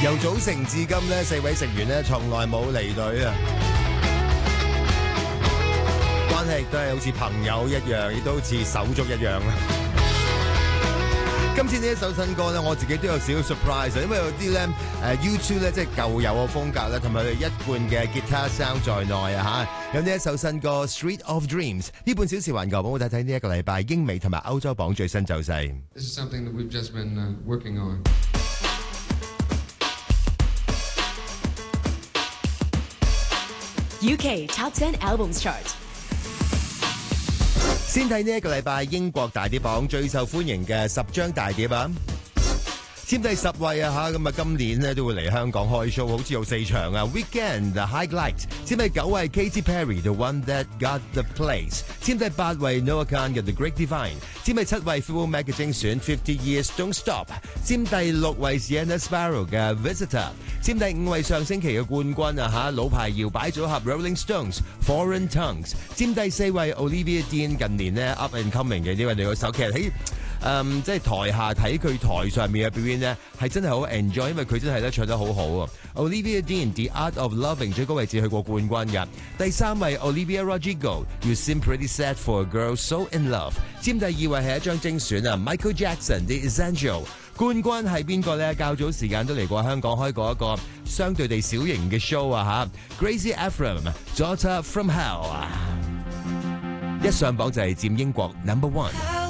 由組成至今呢，4位成員呢從來冇離隊啊，關係亦都係好似朋友一樣，亦都好似手足一樣啦。今次呢一首新歌咧，我自己都有少少 surprise， 因為有啲咧YouTube 咧即係舊有嘅風格咧，同埋佢一貫嘅 guitar sound 在內啊嚇。有呢一首新歌《Street of Dreams》，呢半小時環球榜，我睇睇呢一個禮拜英美同埋歐洲榜最新走勢。 This is something that we've just been working on. UK Top 10 Albums Chart。 先睇呢一個禮拜英國大碟榜最受歡迎嘅10張大碟啊！佔第10位啊嚇，咁啊今年咧都會嚟香港開 show，好似有4場啊 ！Weekend The Highlight 佔第9位 Katy Perry The One That Got The Place， 佔第8位 Noah Kahan 嘅 The Great Divide， 佔第7位 Fleetwood Mac 嘅精選 50 Years Don't Stop， 佔第6位 Sienna Sparrow 嘅 Visitor， 佔第5位上星期嘅冠軍啊嚇，老牌搖擺組合 Rolling Stones Foreign Tongues， 佔第4位 Olivia Dean 近年咧 up and coming 嘅呢位女歌手，其實喺即係台下睇佢台上面嘅表演呢，係真係好 enjoy， 因為佢真係咧唱得好好啊。Olivia Dean The Art of Loving 最高位置去過冠軍嘅，第3位 Olivia Rodrigo You Seem Pretty Sad for a Girl So in Love， 佔第2位係一張精選啊 Michael Jackson The Essential， 冠軍係邊個呢？較早時間都嚟過香港開過一個相對地小型嘅 show 啊嚇 Gracie Ephraim Daughter From Hell， 一上榜就係佔英國 No.1。